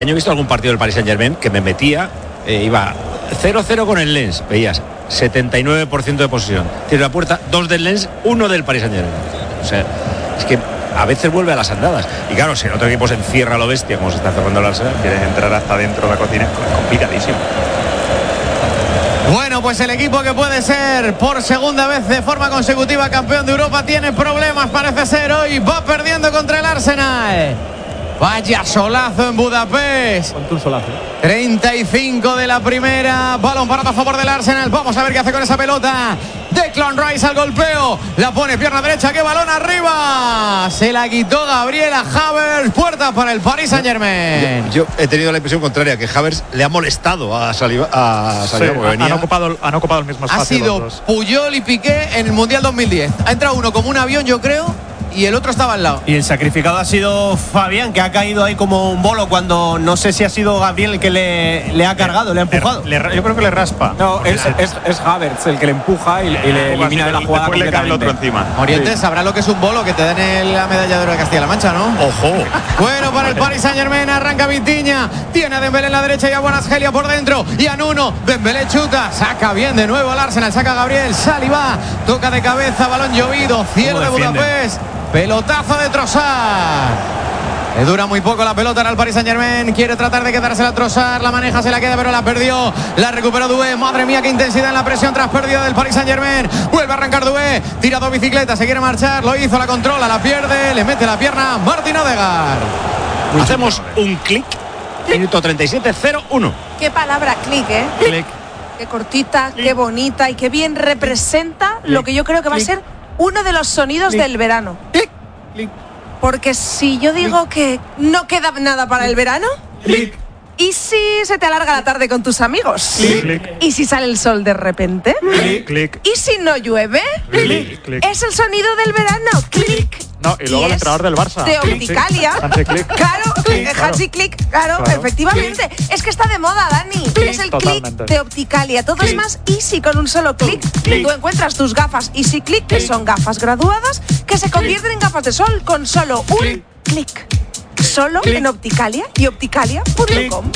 Yo he visto algún partido del Paris Saint-Germain que me metía, iba 0-0 con el Lens, veías 79% de posesión, tiro a la puerta, 2 del Lens, 1 del Paris Saint-Germain. O sea, es que a veces vuelve a las andadas. Y claro, si el otro equipo se encierra a lo bestia, como se está cerrando el Arsenal, quieres entrar hasta dentro de la cocina, es complicadísimo. Bueno, pues el equipo que puede ser por segunda vez de forma consecutiva campeón de Europa tiene problemas, parece ser. Hoy va perdiendo contra el Arsenal. Vaya solazo en Budapest. Con tu solazo. 35 de la primera. Balón parado a favor del Arsenal. Vamos a ver qué hace con esa pelota. Declan Rice al golpeo. La pone pierna derecha. ¡Qué balón arriba! Se la quitó Gabriela Havertz. Puerta para el Paris Saint-Germain. Yo he tenido la impresión contraria, que Havertz le ha molestado a Saliba. Sí, han ocupado el mismo espacio. Ha sido Puyol y Piqué en el Mundial 2010. Ha entrado uno como un avión, yo creo, y el otro estaba al lado. Y el sacrificado ha sido Fabián, que ha caído ahí como un bolo cuando no sé si ha sido Gabriel el que le ha cargado, le ha empujado. Yo creo que le raspa. No, es Havertz el que le empuja y le elimina de la jugada completamente. Le cae el otro encima. Oriente, sabrá lo que es un bolo, que te den la medalla de oro de Castilla-La Mancha, ¿no? ¡Ojo! Bueno, para el Paris Saint-Germain arranca Vitinha. Tiene a Dembélé en la derecha y a Kvaratskhelia por dentro. Y a Nuno. Dembélé chuta. Saca bien de nuevo al Arsenal. Saca Gabriel. Saliba. Toca de cabeza. Balón llovido. Cielo de Budapest. Pelotazo de Trossard. Le dura muy poco la pelota al Paris Saint-Germain. Quiere tratar de quedársela a Trossard. La maneja, se la queda, pero la perdió. La recuperó Doué. Madre mía, qué intensidad en la presión tras pérdida del Paris Saint-Germain. Vuelve a arrancar Doué. Tira 2 bicicletas. Se quiere marchar. Lo hizo, la controla, la pierde. Le mete la pierna Martin Odegaard. Hacemos un clic. Minuto 37, 0-1. Qué palabra, clic, ¿eh? Clic. Qué cortita, qué bonita y qué bien representa lo que yo creo que va a ser uno de los sonidos del verano. Clic. Porque si yo digo que no queda nada para el verano, Clic. ¿y si se te alarga la tarde con tus amigos? Clic. ¿Y si sale el sol de repente? Clic. ¿Y si no llueve? Clic. Es el sonido del verano. Clic. No, y luego el entrenador del Barça. De Opticalia. Hansi Click. Claro, Hansi Click, claro, efectivamente. Es que está de moda, Dani. Es el click de Opticalia. Todo es más easy con un solo clic. Tú encuentras tus gafas Easy Click, que son gafas graduadas, que se convierten en gafas de sol con solo un clic. Solo en Opticalia y opticalia.com.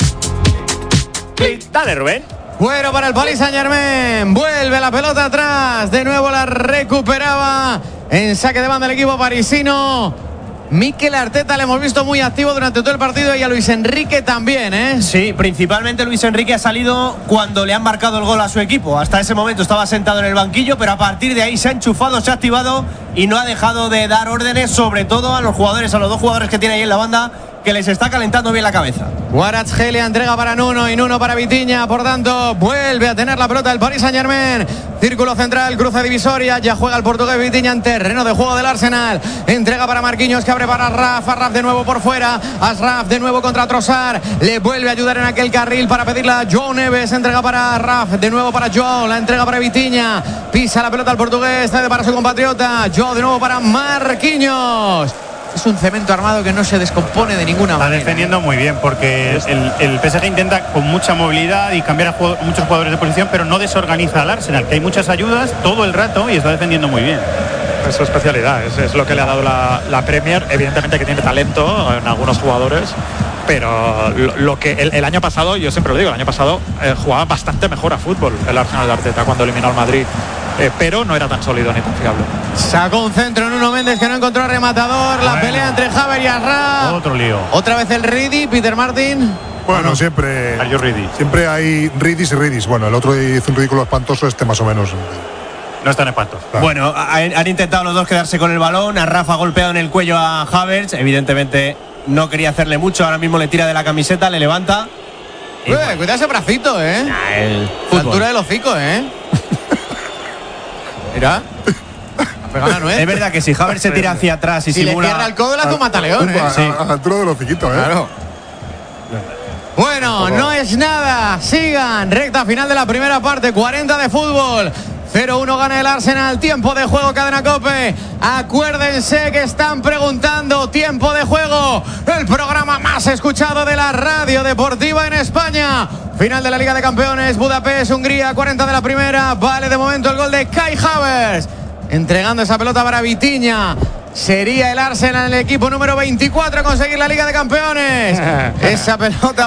Dale, Rubén. Bueno, para el Paris Saint-Germain. Vuelve la pelota atrás. De nuevo la recuperaba. En saque de banda el equipo parisino. Mikel Arteta le hemos visto muy activo durante todo el partido y a Luis Enrique también, ¿eh? Sí, principalmente Luis Enrique ha salido cuando le han marcado el gol a su equipo. Hasta ese momento estaba sentado en el banquillo, pero a partir de ahí se ha enchufado, se ha activado y no ha dejado de dar órdenes, sobre todo a los jugadores, a los 2 jugadores que tiene ahí en la banda, que les está calentando bien la cabeza. Kvaratskhelia entrega para Nuno y Nuno para Vitinha. Por tanto, vuelve a tener la pelota el Paris Saint-Germain. Círculo central, cruce divisoria. Ya juega el portugués Vitinha en terreno de juego del Arsenal. Entrega para Marquinhos, que abre para Ashraf. Ashraf de nuevo por fuera. Ashraf de nuevo contra Trossard. Le vuelve a ayudar en aquel carril para pedirla a João Neves. Entrega para Ashraf. De nuevo para João. La entrega para Vitinha. Pisa la pelota al portugués. Cede para su compatriota. João de nuevo para Marquinhos. Es un cemento armado que no se descompone de ninguna manera. Está defendiendo muy bien porque el PSG intenta con mucha movilidad y cambiar a muchos jugadores de posición, pero no desorganiza al Arsenal, que hay muchas ayudas todo el rato y está defendiendo muy bien. Es su especialidad, es lo que le ha dado la Premier. Evidentemente que tiene talento en algunos jugadores, pero lo que el año pasado, yo siempre lo digo, el año pasado jugaba bastante mejor a fútbol el Arsenal de Arteta cuando eliminó al Madrid. Pero no era tan sólido ni tan fiable. Sacó un centro Nuno Méndez que no encontró rematador. La pelea entre Havertz y Ashraf. Otro lío. Otra vez el Ridi, Peter Martin. Bueno, siempre hay Ridis y Ridis. Bueno, el otro hizo un ridículo espantoso, este más o menos. No están espantos. Claro. Bueno, han intentado los dos quedarse con el balón. Ashraf ha golpeado en el cuello a Havertz. Evidentemente no quería hacerle mucho. Ahora mismo le tira de la camiseta, le levanta. Cuidado ese bracito, La altura del hocico, Mira. Es verdad que si Havertz se tira hacia atrás y si simula... le cierra el codo, le hace un mataleón, A la altura del hociquito, Claro. Bueno, no es nada. Sigan. Recta final de la primera parte. 40 de fútbol. 0-1 gana el Arsenal. Tiempo de juego, Cadena COPE. Acuérdense que están preguntando. Tiempo de juego. El programa más escuchado de la radio deportiva en España. Final de la Liga de Campeones. Budapest, Hungría. 40 de la primera. Vale de momento el gol de Kai Havertz. Entregando esa pelota para Vitinha. sería el Arsenal el equipo número 24 a conseguir la Liga de Campeones. Esa pelota